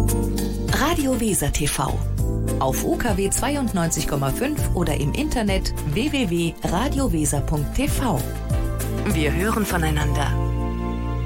Radio Weser TV. Auf UKW 92,5 oder im Internet www.radioweser.tv. Wir hören voneinander.